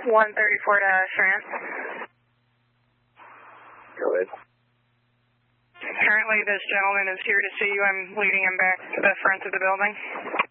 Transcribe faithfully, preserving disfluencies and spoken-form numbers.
one thirty-four to France. Go ahead. Currently, this gentleman is here to see you. I'm leading him back to the front of the building.